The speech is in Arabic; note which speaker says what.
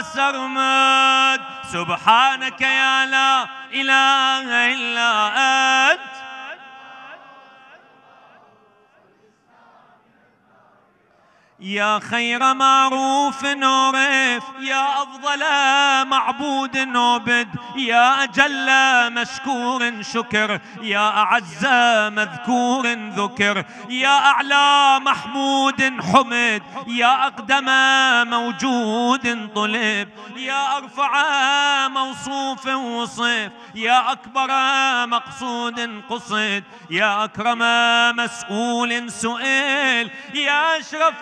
Speaker 1: سرمد. سبحانك يا لا إله إلا أنت. يا خير معروف عرف، يا أفضل معبود عبد، يا أجل مشكور شكر، يا أعز مذكور ذكر، يا أعلى محمود حمد، يا أقدم موجود طلب، يا أرفع موصوف وصف، يا أكبر مقصود قصد، يا أكرم مسؤول سئل، يا أشرف